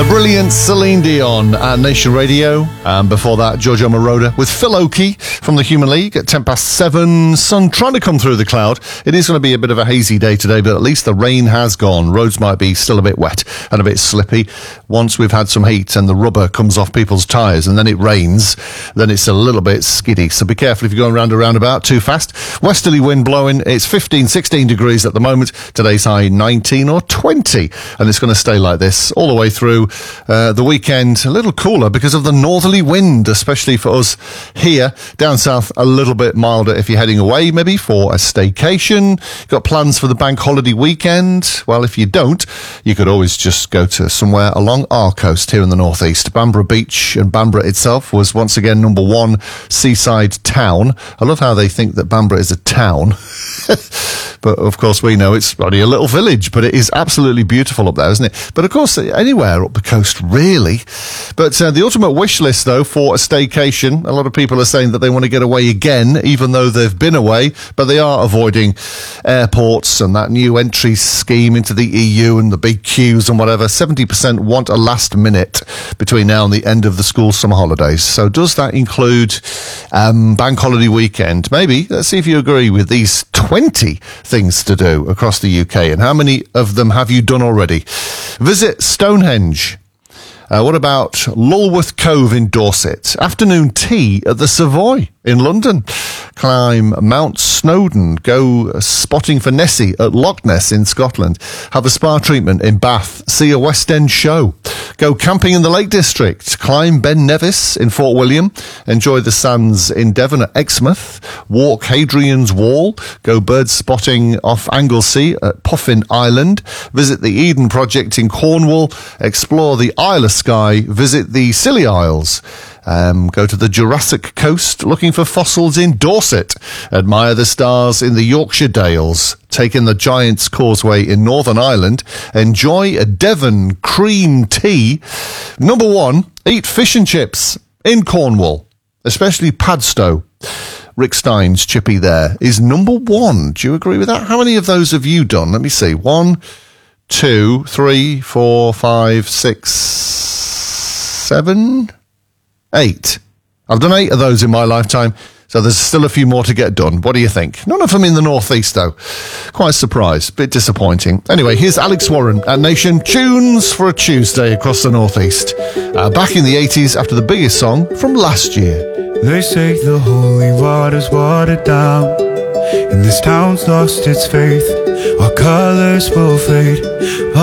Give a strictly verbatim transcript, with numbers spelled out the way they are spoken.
The brilliant Celine Dion at Nation Radio. And before that, Giorgio Moroder with Phil Oakey from the Human League at ten past seven. Sun trying to come through the cloud. It is going to be a bit of a hazy day today, but at least the rain has gone. Roads might be still a bit wet and a bit slippy. Once we've had some heat and the rubber comes off people's tyres and then it rains, then it's a little bit skiddy. So be careful if you're going round a roundabout too fast. Westerly wind blowing. It's fifteen, sixteen degrees at the moment. Today's high nineteen or twenty. And it's going to stay like this all the way through uh, the weekend. A little cooler because of the northerly wind, especially for us here. Down south, a little bit milder if you're heading away, maybe for a staycation. Got plans for the bank holiday weekend? Well, if you don't, you could always just go to somewhere along our coast here in the northeast. Bamborough Beach, and Bamborough itself was once again number one seaside town. I love how they think that Bamborough is a town. But of course we know it's only a little village, but it is absolutely beautiful up there, isn't it? But of course, anywhere up the coast, really. But uh, the ultimate wish list, though, for a staycation, a lot of people are saying that they want to get away again, even though they've been away, but they are avoiding airports and that new entry scheme into the E U and the big queues and whatever. seventy percent want a last minute between now and the end of the school summer holidays. So does that include um, bank holiday weekend? Maybe. Let's see if you agree with these twenty things to do across the U K, and how many of them have you done already? Visit Stonehenge. Uh, what about Lulworth Cove in Dorset? Afternoon tea at the Savoy in London. Climb Mount Snowdon. Go spotting for Nessie at Loch Ness in Scotland. Have a spa treatment in Bath. See a West End show. Go camping in the Lake District. Climb Ben Nevis in Fort William. Enjoy the sands in Devon at Exmouth. Walk Hadrian's Wall. Go bird spotting off Anglesey at Puffin Island. Visit the Eden Project in Cornwall. Explore the Isle of Skye. Visit the Scilly Isles. Um, go to the Jurassic Coast looking for fossils in Dorset. Admire the stars in the Yorkshire Dales. Take in the Giant's Causeway in Northern Ireland. Enjoy a Devon cream tea. Number one, eat fish and chips in Cornwall, especially Padstow. Rick Stein's chippy there is number one. Do you agree with that? How many of those have you done? Let me see. One, two, three, four, five, six, seven... Eight. I've done eight of those in my lifetime, so there's still a few more to get done. What do you think? None of them in the northeast, though. Quite surprised. Bit disappointing. Anyway, here's Alex Warren at Nation Tunes for a Tuesday across the northeast. Uh, back in the eighties after the biggest song from last year. They say the holy water's watered down, and this town's lost its faith. Our colours will fade.